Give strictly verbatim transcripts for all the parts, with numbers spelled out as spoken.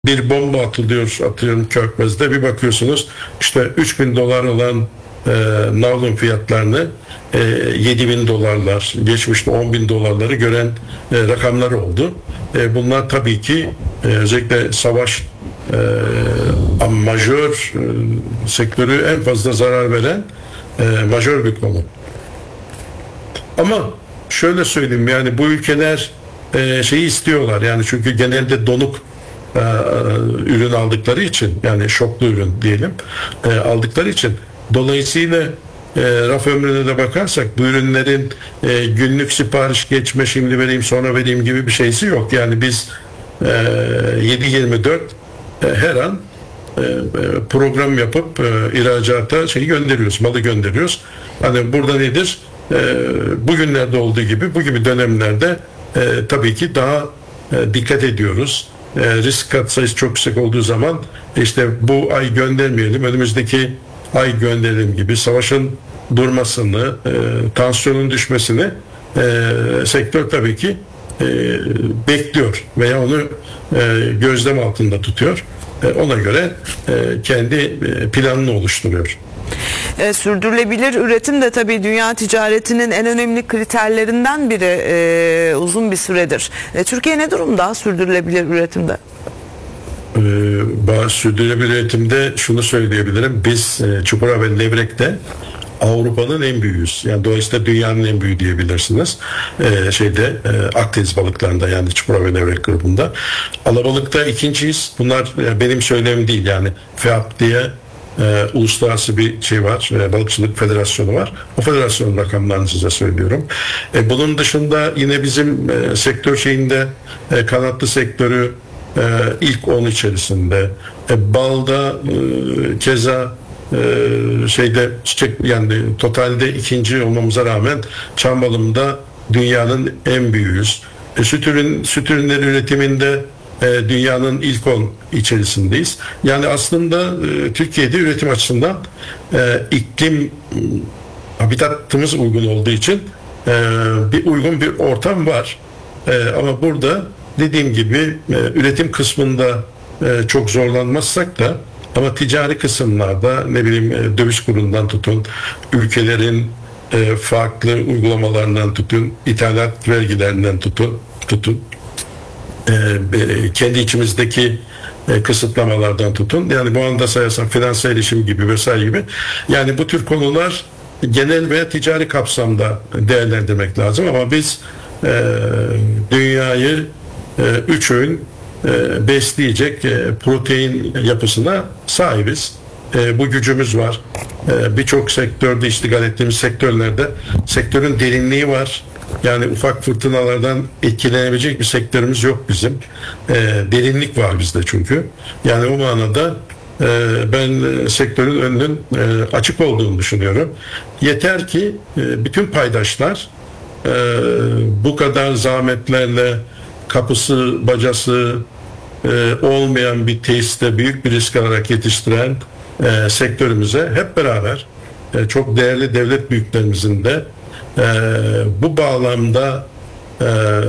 Bir bomba atılıyor, atıyorum Körfez'de, bir bakıyorsunuz işte üç bin dolar olan e, navlun fiyatlarını e, yedi bin dolarlar, geçmişte on bin dolarları gören e, rakamlar oldu. E, bunlar tabii ki e, özellikle savaş e, majör e, sektörü en fazla zarar veren e, majör bir konu. Ama şöyle söyleyeyim, yani bu ülkeler e, şeyi istiyorlar, yani çünkü genelde donuk e, ürün aldıkları için, yani şoklu ürün diyelim e, aldıkları için, dolayısıyla e, raf ömrüne de bakarsak bu ürünlerin e, günlük sipariş geçme, şimdi vereyim sonra vereyim gibi bir şeysi yok. Yani biz e, yedi yirmi dört e, her an e, program yapıp e, ihracata şeyi gönderiyoruz, malı gönderiyoruz. Hani burada nedir? E, bugünlerde olduğu gibi bu gibi dönemlerde e, tabii ki daha e, dikkat ediyoruz. E, risk katsayısı çok yüksek olduğu zaman işte bu ay göndermeyelim, önümüzdeki ay gönderelim gibi, savaşın durmasını, e, tansiyonun düşmesini e, sektör tabii ki e, bekliyor veya onu e, gözlem altında tutuyor. E, ona göre e, kendi e, planını oluşturuyor. E, sürdürülebilir üretim de tabii dünya ticaretinin en önemli kriterlerinden biri e, uzun bir süredir. E, Türkiye ne durumda sürdürülebilir üretimde? Ee, sürdürülebilir üretimde şunu söyleyebilirim. Biz e, çupra ve levrekte Avrupa'nın en büyüğüyüz. Yani dolayısıyla dünyanın en büyüğü diyebilirsiniz. Ee, şeyde e, Akdeniz balıklarında, yani çupra ve levrek grubunda. Alabalıkta ikinciyiz. Bunlar e, benim söylemim değil. Yani FEAP diye e, uluslararası bir şey var. E, Balıkçılık Federasyonu var. O federasyonun rakamlarını size söylüyorum. E, bunun dışında yine bizim e, sektör şeyinde e, kanatlı sektörü Ee, ilk on içerisinde, e, balda e, keza e, şeyde çiçek, yani totalde ikinci olmamıza rağmen çam balımda dünyanın en büyüğüyüz. E, süt ürün süt ürünleri üretiminde e, dünyanın ilk on içerisindeyiz. Yani aslında e, Türkiye'de üretim açısından e, iklim habitatımız uygun olduğu için e, bir uygun bir ortam var. E, ama burada dediğim gibi e, üretim kısmında e, çok zorlanmazsak da, ama ticari kısımlarda ne bileyim e, döviz kurundan tutun, ülkelerin e, farklı uygulamalarından tutun, ithalat vergilerinden tutun, tutun e, e, kendi içimizdeki e, kısıtlamalardan tutun. Yani bu anda sayarsam finansal erişim gibi vesaire gibi. Yani bu tür konular genel veya ticari kapsamda değerlendirmek lazım, ama biz e, dünyayı üç öğün e, besleyecek e, protein yapısına sahibiz. E, bu gücümüz var. E, Birçok sektörde, iştigal ettiğimiz sektörlerde sektörün derinliği var. Yani ufak fırtınalardan etkilenebilecek bir sektörümüz yok bizim. E, derinlik var bizde çünkü. Yani o manada e, ben sektörün önünün e, açık olduğunu düşünüyorum. Yeter ki e, bütün paydaşlar e, bu kadar zahmetlerle, kapısı bacası e, olmayan bir tesiste büyük bir risk alarak yetiştiren e, sektörümüze hep beraber e, çok değerli devlet büyüklerimizin de e, bu bağlamda e,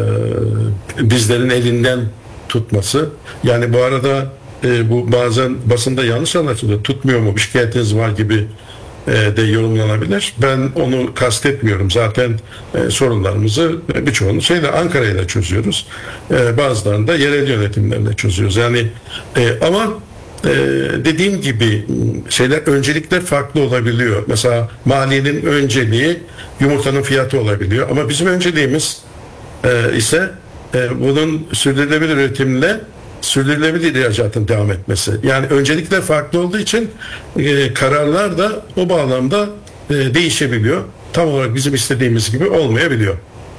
bizlerin elinden tutması. Yani bu arada e, bu bazen basında yanlış anlaşılıyor. Tutmuyor mu, bir şikayetiniz var gibi de yorumlanabilir. Ben onu kastetmiyorum. Zaten e, sorunlarımızı e, birçoğunu şeyle, Ankara ile çözüyoruz. E, bazılarını da yerel yönetimlerle çözüyoruz. Yani e, ama e, dediğim gibi şeyler, öncelikler farklı olabiliyor. Mesela maliyenin önceliği yumurtanın fiyatı olabiliyor. Ama bizim önceliğimiz e, ise e, bunun sürdürülebilir üretimle sürdürülebilir ihracatın devam etmesi. Yani öncelikler farklı olduğu için e, kararlar da o bağlamda e, değişebiliyor. Tam olarak bizim istediğimiz gibi olmayabiliyor.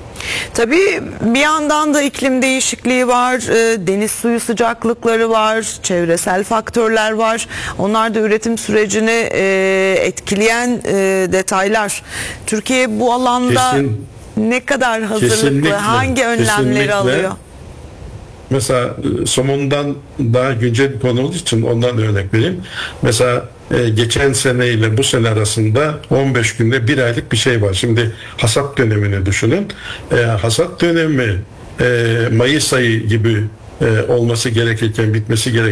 Tabii bir yandan da iklim değişikliği var, e, deniz suyu sıcaklıkları var, çevresel faktörler var. Onlar da üretim sürecini e, etkileyen e, detaylar. Türkiye bu alanda Kesin, ne kadar hazırlıklı, hangi önlemleri kesinlikle alıyor? Mesela somondan daha güncel bir konu olduğu için ondan örnek vereyim. Mesela e, geçen sene ile bu sene arasında on beş günde bir aylık bir şey var. Şimdi hasat dönemini düşünün. E, hasat dönemi e, Mayıs ayı gibi e, olması gerekirken bitmesi gerek